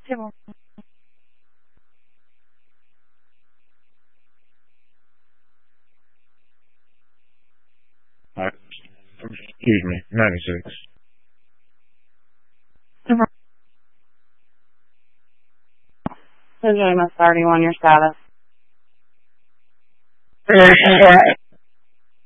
Table. Excuse me, 96. This is really my 31, your status.